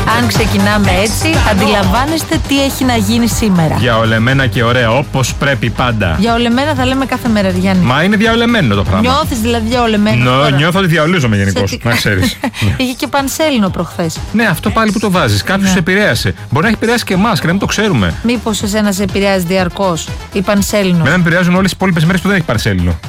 Αν ξεκινάμε έτσι, αντιλαμβάνεστε τι έχει να γίνει σήμερα. Διαολεμένα και ωραία, όπως πρέπει πάντα. Διαολεμένα θα λέμε κάθε μέρα, Γιάννη. Μα είναι διαολεμένο το πράγμα. Νιώθεις δηλαδή διαολεμένο? Νιώθω ότι διαολίζομαι γενικώς, να ξέρεις. Είχε και πανσέλινο προχθές. Ναι, αυτό πάλι που το βάζεις. Κάποιος σε επηρέασε. Μπορεί να έχει επηρεάσει και εμάς και να μην το ξέρουμε. Μήπως εσένα σε επηρεάζει διαρκώς η πανσέλινο? Με επηρεάζουν όλες τις υπόλοιπες μέρες που δεν έχει πανσέλινο.